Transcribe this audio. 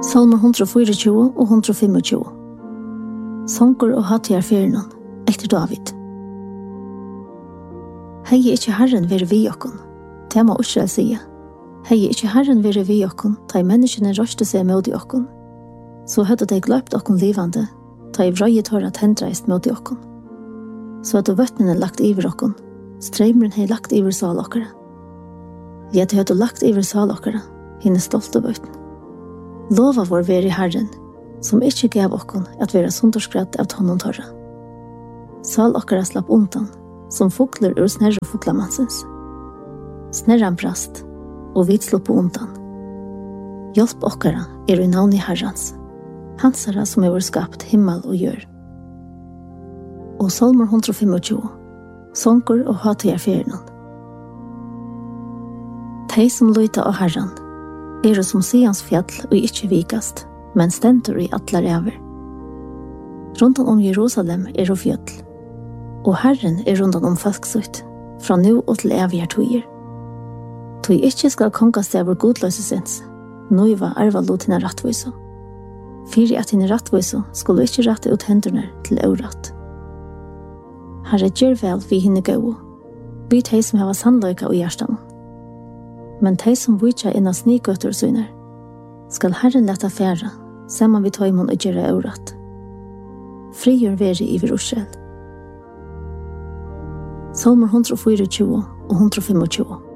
Salmer 124 og 125. Songur og hatt jeg ferien etter David. Hei ikke Herren være vi okkon, det må Israel sige. Hei ikke Herren være vi okkon, ta i menneskene røste seg mot i okkon. Så hadde de gløpt okkon livande, ta i vrøye tåra tendreist mot i okkon. Så hadde vøttene lagt iver okkon, streimeren hei lagt iver sal okkara. Ja, de hadde lagt iver sal okkara, henne stolte vøtten. Lova vår være Herren, som ikke gav okkon at være sundarskratt av tonnon torra. Sal okkara slapp undan, som fugler ur snerre fuglamansens. Snerran brast, og vit slopp undan. Hjelp okkara i navn i Herrans, hansara som er skapt himmel og jør. Og Salmer 125, songur og hatt jeg ferien. Tei som løyta av Herran, som Sions fjall og ikke vikast, men stendur i atlar ever. Rundan om Jerusalem fjall, og Herren rundan om folksutt, fra nu og til evige tøyer. Tøy ikke skal kongast over godløsesens, nøyva arva lotina rattvøyso. Fyri at henne rattvøyso skulle ikke ratte ut hendurner til øvratt. Herre gjør vel vi henne gau, vi tei som hava sannløyka og hjertan. Men tei som vujtja inna snigøtter syner, skal Herren leta færa, saman vi tøymon og gjøre øvratt. Frigjør veri i Israel. Salmer 124 og 125.